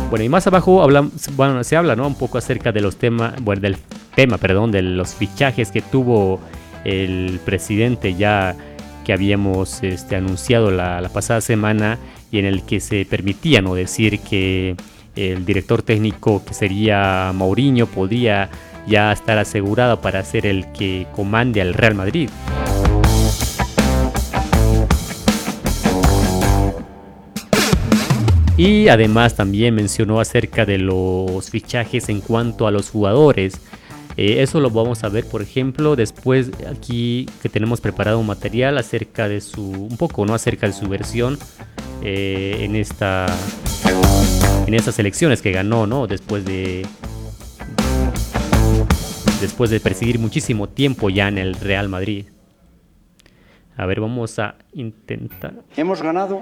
Bueno, y más abajo se habla, ¿no? Un poco acerca de los temas, bueno, de los fichajes que tuvo el presidente ya que habíamos anunciado la pasada semana, y en el que se permitía, ¿no?, decir que el director técnico, que sería Mourinho, podría ya estar asegurado para ser el que comande al Real Madrid. Y además también mencionó acerca de los fichajes en cuanto a los jugadores. Eso lo vamos a ver, por ejemplo, después aquí que tenemos preparado un material acerca de acerca de su versión en estas elecciones que ganó, ¿no? Después de perseguir muchísimo tiempo ya en el Real Madrid. A ver, vamos a intentar. Hemos ganado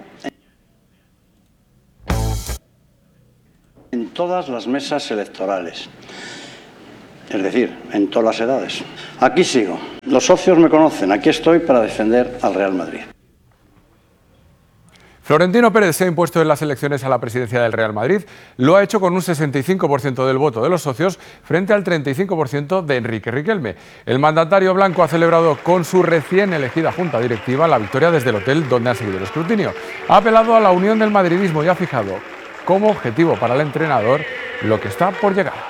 en todas las mesas electorales, es decir, en todas las edades. Aquí sigo. Los socios me conocen. Aquí estoy para defender al Real Madrid. Florentino Pérez se ha impuesto en las elecciones a la presidencia del Real Madrid. Lo ha hecho con un 65% del voto de los socios frente al 35% de Enrique Riquelme. El mandatario blanco ha celebrado con su recién elegida junta directiva la victoria desde el hotel donde ha seguido el escrutinio. Ha apelado a la unión del madridismo y ha fijado como objetivo para el entrenador lo que está por llegar.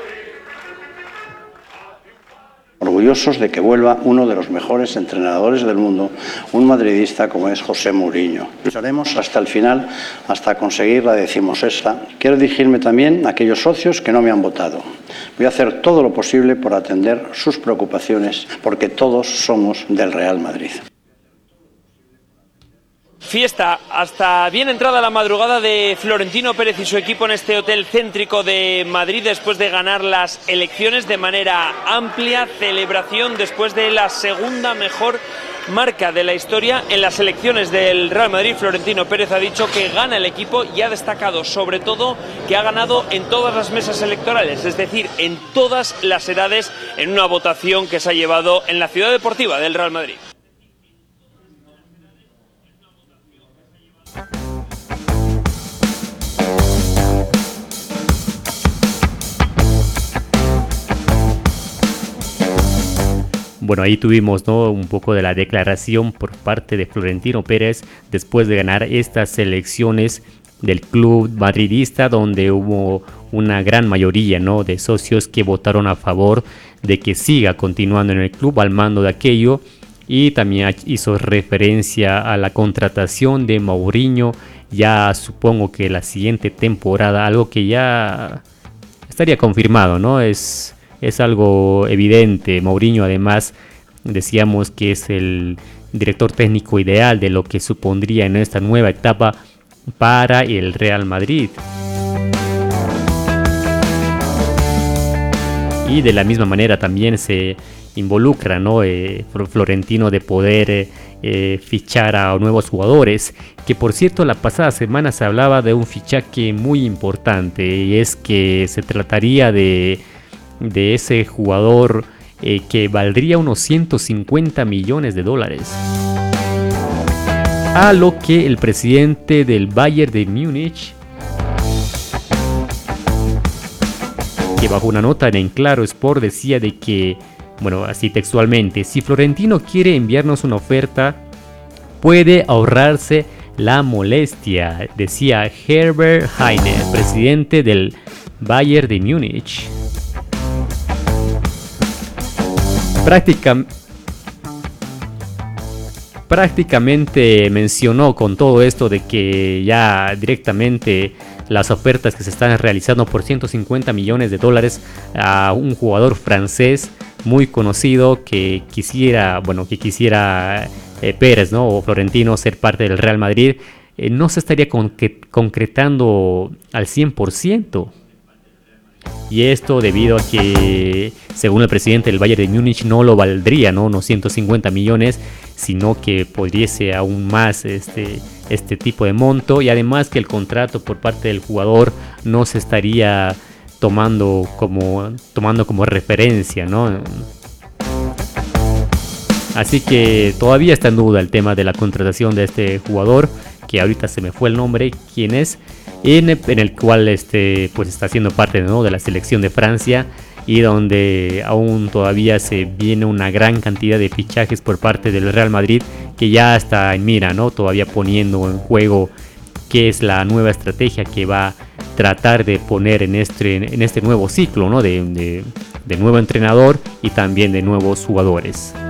Orgullosos de que vuelva uno de los mejores entrenadores del mundo, un madridista como es José Mourinho. Lucharemos hasta el final, hasta conseguir la 16ª. Quiero dirigirme también a aquellos socios que no me han votado. Voy a hacer todo lo posible por atender sus preocupaciones, porque todos somos del Real Madrid. Fiesta hasta bien entrada la madrugada de Florentino Pérez y su equipo en este hotel céntrico de Madrid después de ganar las elecciones de manera amplia. Celebración después de la segunda mejor marca de la historia en las elecciones del Real Madrid. Florentino Pérez ha dicho que gana el equipo y ha destacado sobre todo que ha ganado en todas las mesas electorales, es decir, en todas las edades, en una votación que se ha llevado en la ciudad deportiva del Real Madrid. Bueno, ahí tuvimos, ¿no?, un poco de la declaración por parte de Florentino Pérez después de ganar estas elecciones del club madridista, donde hubo una gran mayoría, ¿no?, de socios que votaron a favor de que siga continuando en el club al mando de aquello, y también hizo referencia a la contratación de Mourinho, ya supongo que la siguiente temporada, algo que ya estaría confirmado, ¿no? Es algo evidente. Mourinho, además, decíamos que es el director técnico ideal de lo que supondría en esta nueva etapa para el Real Madrid. Y de la misma manera también se involucra, ¿no?, Florentino, de poder fichar a nuevos jugadores, que por cierto la pasada semana se hablaba de un fichaje muy importante, y es que se trataría de ese jugador que valdría unos 150 millones de dólares. A lo que el presidente del Bayern de Múnich, que bajo una nota en Claro Sport decía de que, bueno, así textualmente, si Florentino quiere enviarnos una oferta, puede ahorrarse la molestia, decía Herbert Heine, presidente del Bayern de Múnich. Prácticamente mencionó con todo esto de que ya directamente las ofertas que se están realizando por 150 millones de dólares a un jugador francés muy conocido que quisiera Pérez, ¿no?, o Florentino ser parte del Real Madrid, no se estaría concretando al 100%. Y esto debido a que, según el presidente del Bayern de Múnich, no lo valdría, ¿no?, unos 150 millones, sino que pudiese aún más este tipo de monto, y además que el contrato por parte del jugador no se estaría tomando como referencia, ¿no? Así que todavía está en duda el tema de la contratación de este jugador, que ahorita se me fue el nombre, quién es, en el cual pues está siendo parte, ¿no?, de la selección de Francia, y donde aún todavía se viene una gran cantidad de fichajes por parte del Real Madrid, que ya está en mira, ¿no?, todavía poniendo en juego qué es la nueva estrategia que va a tratar de poner en este nuevo ciclo, ¿no?, de nuevo entrenador y también de nuevos jugadores.